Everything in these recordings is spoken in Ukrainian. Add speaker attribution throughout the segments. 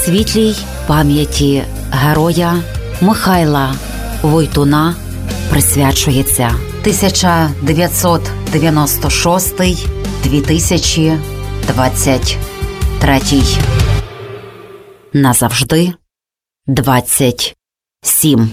Speaker 1: світлій пам'яті героя Михайла Войтуна присвячується 1996-2023. Назавжди 27.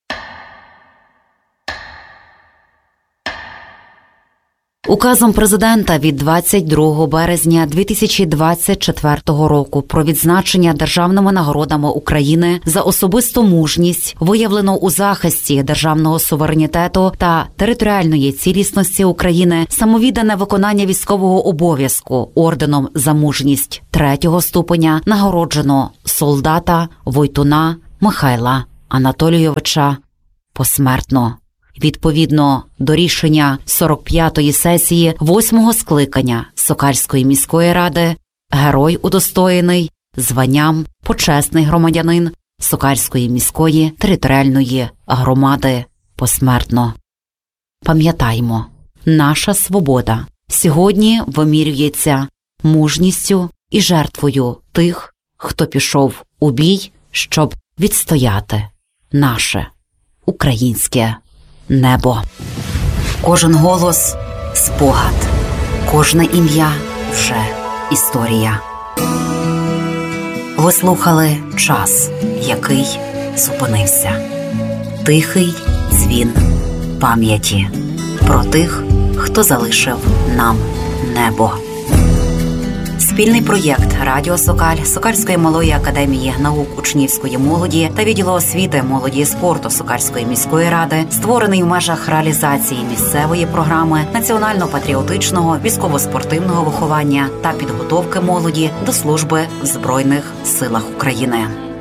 Speaker 1: Указом президента від 22 березня 2024 року про відзначення державними нагородами України за особисту мужність, виявлену у захисті державного суверенітету та територіальної цілісності України, самовіддане виконання військового обов'язку орденом за мужність 3-го ступеня нагороджено солдата Войтуна Михайла Анатолійовича посмертно. Відповідно до рішення 45-ї сесії 8-го скликання Сокальської міської ради, герой удостоєний званням почесний громадянин Сокальської міської територіальної громади посмертно. Пам'ятаймо, наша свобода сьогодні вимірюється мужністю і жертвою тих, хто пішов у бій, щоб відстояти наше українське небо. Кожен голос – спогад, кожне ім'я – вже історія. Ви слухали «Час, який зупинився». Тихий дзвін пам'яті про тих, хто залишив нам небо. Спільний проєкт «Радіо Сокаль», Сокальської малої академії наук учнівської молоді та відділу освіти, молоді і спорту Сокальської міської ради, створений в межах реалізації місцевої програми національно-патріотичного військово-спортивного виховання та підготовки молоді до служби в Збройних силах України.